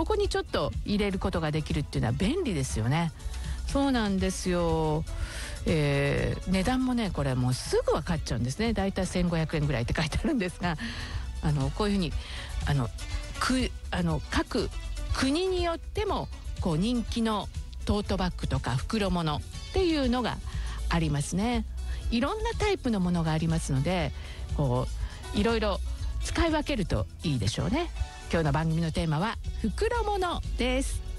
ここにちょっと入れることができるっていうのは便利ですよね。そうなんですよ。値段もねこれもうすぐ分かっちゃうんですね。だいたい1500円ぐらいって書いてあるんですが、こういうふうに各国によってもこう人気のトートバッグとか袋物っていうのがありますね。いろんなタイプのものがありますので、こういろいろ使い分けるといいでしょうね。今日の番組のテーマは袋物です。